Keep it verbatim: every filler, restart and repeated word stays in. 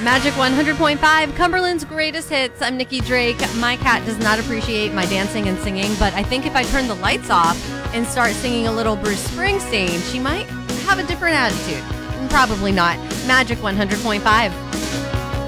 Magic one hundred point five, Cumberland's greatest hits. I'm Nikki Drake. My cat does not appreciate my dancing and singing, but I think if I turn the lights off and start singing a little Bruce Springsteen, she might have a different attitude. Probably not. Magic one hundred point five.